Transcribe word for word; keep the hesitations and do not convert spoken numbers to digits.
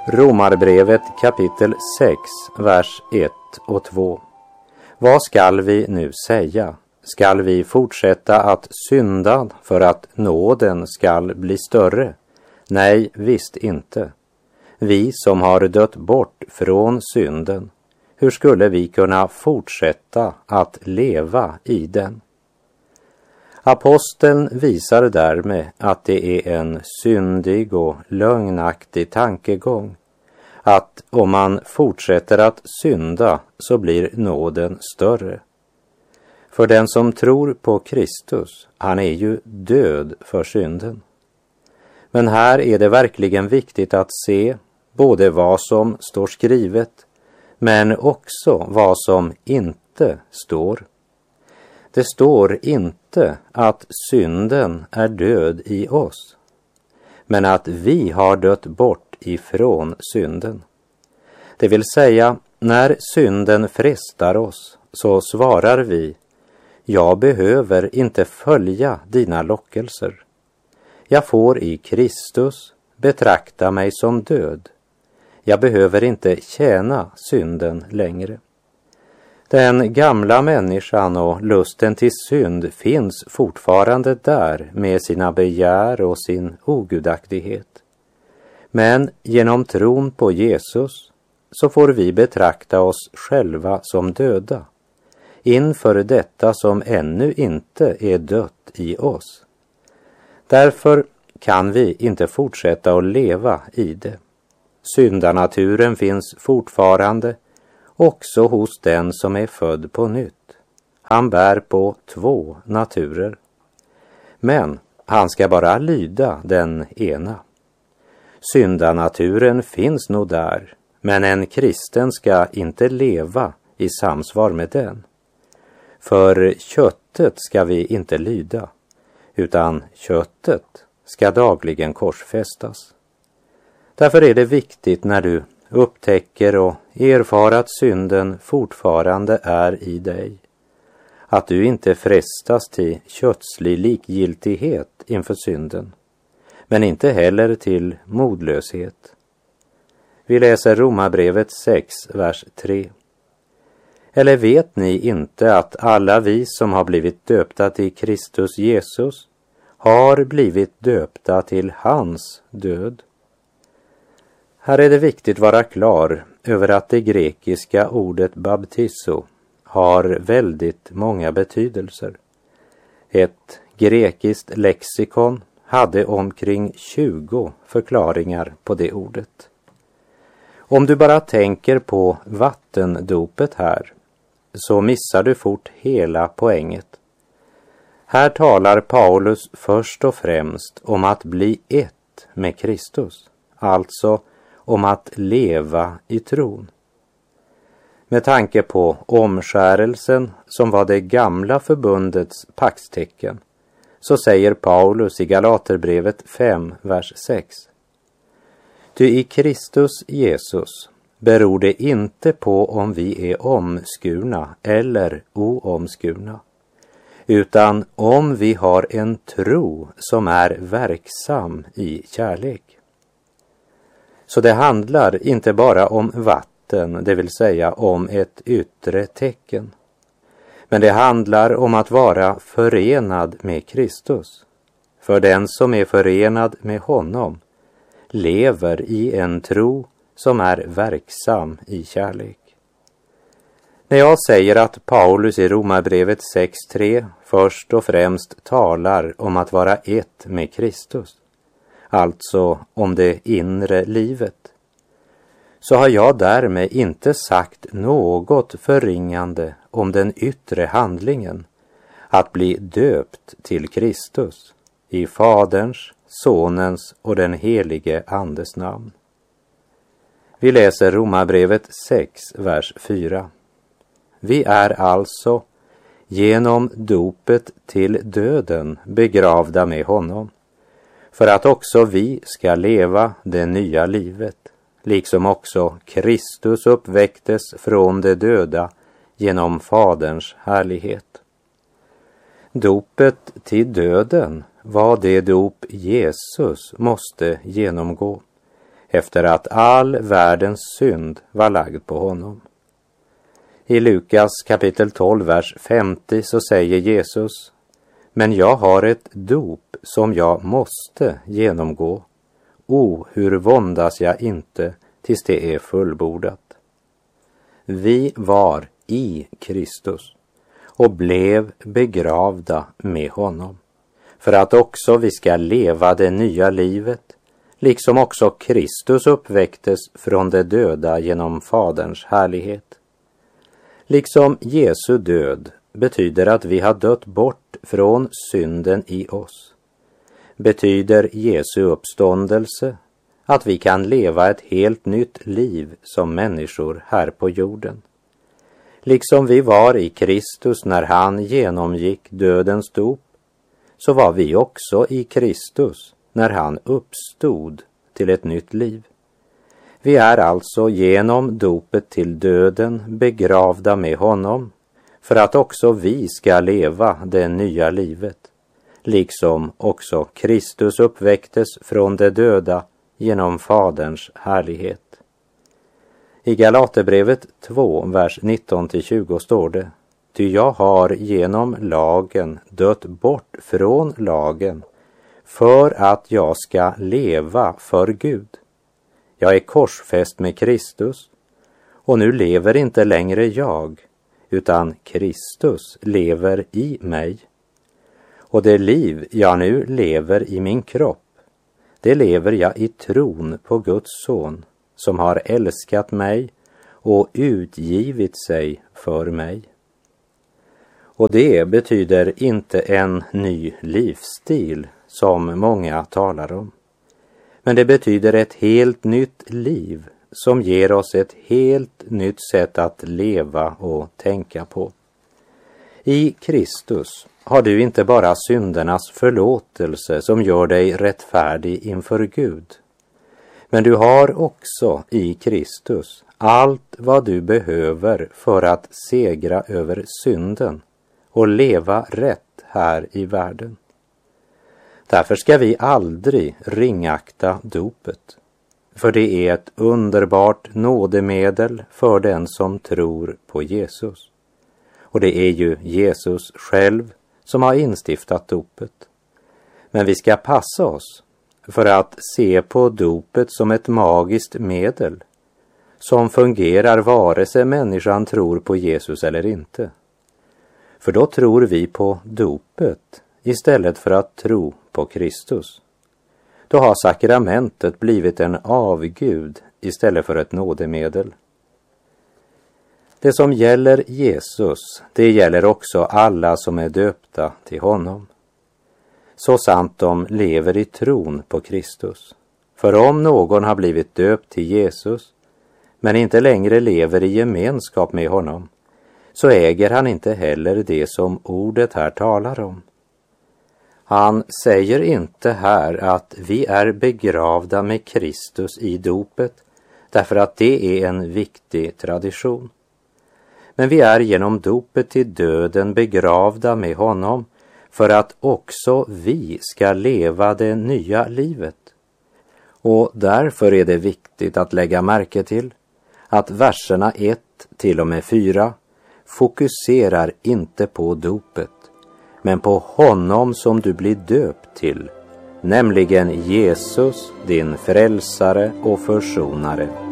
Romarbrevet kapitel sex, vers ett och två. Vad skall vi nu säga? Skall vi fortsätta att synda för att nåden skall bli större? Nej, visst inte. Vi som har dött bort från synden, hur skulle vi kunna fortsätta att leva i den? Aposteln visar därmed att det är en syndig och lögnaktig tankegång, att om man fortsätter att synda så blir nåden större. För den som tror på Kristus, han är ju död för synden. Men här är det verkligen viktigt att se både vad som står skrivet, men också vad som inte står. Det står inte att synden är död i oss, men att vi har dött bort ifrån synden. Det vill säga, när synden frestar oss så svarar vi: jag behöver inte följa dina lockelser. Jag får i Kristus betrakta mig som död. Jag behöver inte tjäna synden längre. Den gamla människan och lusten till synd finns fortfarande där med sina begär och sin ogudaktighet. Men genom tron på Jesus så får vi betrakta oss själva som döda inför detta som ännu inte är dött i oss. Därför kan vi inte fortsätta att leva i det. Syndanaturen finns fortfarande också hos den som är född på nytt. Han bär på två naturer. Men han ska bara lyda den ena. Syndanaturen finns nog där, men en kristen ska inte leva i samsvar med den. För köttet ska vi inte lyda, utan köttet ska dagligen korsfästas. Därför är det viktigt när du upptäcker och erfar att synden fortfarande är i dig, att du inte frestas till kötslig likgiltighet inför synden, men inte heller till modlöshet. Vi läser Romarbrevet sex, vers tre. Eller vet ni inte att alla vi som har blivit döpta till Kristus Jesus har blivit döpta till hans död? Här är det viktigt att vara klar över att det grekiska ordet baptizo har väldigt många betydelser. Ett grekiskt lexikon hade omkring tjugo förklaringar på det ordet. Om du bara tänker på vattendopet här, så missar du fort hela poänget. Här talar Paulus först och främst om att bli ett med Kristus, alltså om att leva i tron. Med tanke på omskärelsen som var det gamla förbundets paktstecken, så säger Paulus i Galaterbrevet fem, vers sex. Ty i Kristus Jesus beror det inte på om vi är omskurna eller oomskurna, utan om vi har en tro som är verksam i kärlek. Så det handlar inte bara om vatten, det vill säga om ett yttre tecken. Men det handlar om att vara förenad med Kristus. För den som är förenad med honom lever i en tro som är verksam i kärlek. När jag säger att Paulus i Romarbrevet sex tre först och främst talar om att vara ett med Kristus, alltså om det inre livet, så har jag därmed inte sagt något förringande om den yttre handlingen, att bli döpt till Kristus i Faderns, Sonens och den helige Andes namn. Vi läser Romarbrevet sex, vers fyra. Vi är alltså genom dopet till döden begravda med honom, för att också vi ska leva det nya livet, liksom också Kristus uppväcktes från de döda genom Faderns härlighet. Dopet till döden var det dop Jesus måste genomgå, efter att all världens synd var lagd på honom. I Lukas kapitel tolv, vers femtio så säger Jesus: men jag har ett dop som jag måste genomgå. O, hur våndas jag inte tills det är fullbordat. Vi var i Kristus och blev begravda med honom, för att också vi ska leva det nya livet, liksom också Kristus uppväcktes från de döda genom Faderns härlighet. Liksom Jesu död betyder att vi har dött bort från synden i oss, betyder Jesu uppståndelse att vi kan leva ett helt nytt liv som människor här på jorden. Liksom vi var i Kristus när han genomgick dödens dop, så var vi också i Kristus när han uppstod till ett nytt liv. Vi är alltså genom dopet till döden begravda med honom, för att också vi ska leva det nya livet, liksom också Kristus uppväcktes från de döda genom Faderns härlighet. I Galaterbrevet två, vers nitton till tjugo står det: ty jag har genom lagen dött bort från lagen, för att jag ska leva för Gud. Jag är korsfäst med Kristus, och nu lever inte längre jag, utan Kristus lever i mig. Och det liv jag nu lever i min kropp, det lever jag i tron på Guds son, som har älskat mig och utgivit sig för mig. Och det betyder inte en ny livsstil som många talar om, men det betyder ett helt nytt liv som ger oss ett helt nytt sätt att leva och tänka på. I Kristus har du inte bara syndernas förlåtelse som gör dig rättfärdig inför Gud, men du har också i Kristus allt vad du behöver för att segra över synden och leva rätt här i världen. Därför ska vi aldrig ringakta dopet, för det är ett underbart nådemedel för den som tror på Jesus. Och det är ju Jesus själv som har instiftat dopet. Men vi ska passa oss för att se på dopet som ett magiskt medel som fungerar vare sig människan tror på Jesus eller inte. För då tror vi på dopet istället för att tro på Kristus. Då har sakramentet blivit en avgud istället för ett nådemedel. Det som gäller Jesus, det gäller också alla som är döpta till honom. Så sant de lever i tron på Kristus. För om någon har blivit döpt till Jesus, men inte längre lever i gemenskap med honom, så äger han inte heller det som ordet här talar om. Han säger inte här att vi är begravda med Kristus i dopet, därför att det är en viktig tradition. Men vi är genom dopet till döden begravda med honom, för att också vi ska leva det nya livet. Och därför är det viktigt att lägga märke till att verserna ett till och med fyra fokuserar inte på dopet, men på honom som du blir döpt till, nämligen Jesus, din frälsare och försonare.